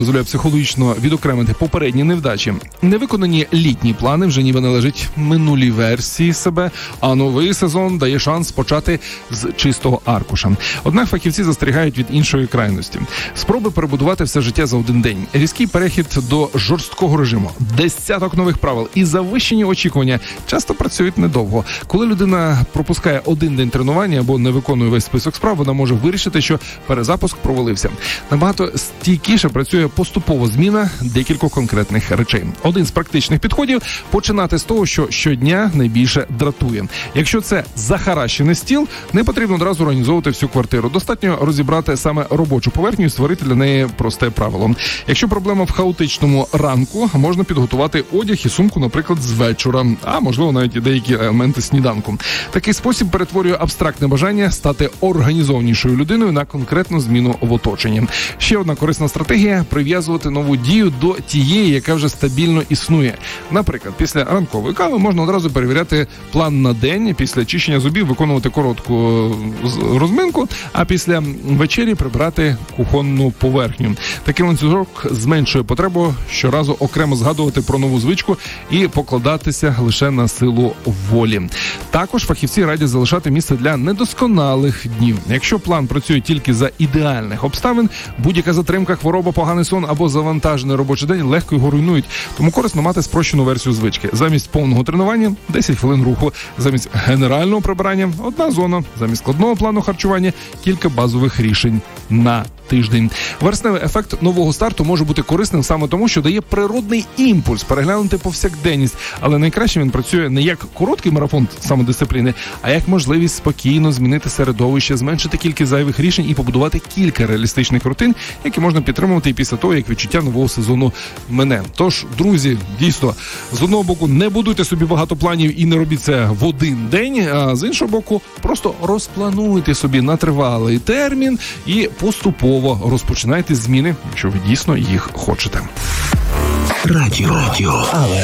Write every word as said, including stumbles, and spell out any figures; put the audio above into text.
дозволяє психологічно відокремити попередні невдачі. Невиконані літні плани вже ніби належать минулій версії себе, а новий сезон дає шанс почати з чистого аркуша. Однак фахівці застерігають від іншої крайності. Спроби перебудувати все життя за один день, різкий перехід до жорсткого режиму, десяток нових правил і завищені очікування часто працюють недовго. Коли людина пропускає один день тренування або не виконує весь список справ, вона може вирішити, що перезапуск провалився. Набагато стійкіше працює поступова зміна декількох конкретних речей. Один з практичних підходів – починати з того, що щодня найбільше дратує. Якщо це захаращений стіл, не потрібно одразу організовувати всю квартиру. Достатньо розібрати саме робочу поверхню і створити для неї просте правило. Якщо проблема в хаотичному ранку, можна підготувати одяг і сумку, наприклад, з вечора, а можливо навіть і деякі елементи сніданку. Такий спосіб перетворює абстрактне бажання стати організованішою людиною на конкретну зміну в оточенні. Ще одна корисна стратегія – прив'язувати нову дію до тієї, яка вже стабільно існує. Наприклад, після ранкової кави можна одразу перевіряти план на день, після чищення зубів виконувати коротку розминку, а після вечері прибрати кухонну поверхню. Такий ланцюжок зменшує потребу щоразу окремо згадувати про нову звичку і покладатися лише на силу волі. Також фахівці радять залишати місце для недосконалих днів. Якщо план працює тільки за ідеальних обставин, будь-яка затримка, хвороба, поганий сон або завантажений робочий день легко його руйнують. Тому корисно мати спрощену версію звички. Замість повного тренування – десять хвилин руху. Замість генерального прибирання – одна зона. Замість складного плану харчування – кілька базових рішень на тиждень. Вересневий ефект нового старту може бути корисним саме тому, що дає природний імпульс переглянути повсякденність. Але найкраще він працює не як короткий марафон самодисципліни, а як можливість спокійно змінити середовище, зменшити кількість зайвих рішень і побудувати кілька реалістичних рутин, які можна підтримувати і після того, як відчуття нового сезону мине. Тож, друзі, дійсно, з одного боку, не будуйте собі багато планів і не робіть це в один день, а з іншого боку, просто розплануйте собі на тривалий термін і поступово розпочинайте зміни, якщо ви дійсно їх хочете. Радіо. Радіо. Але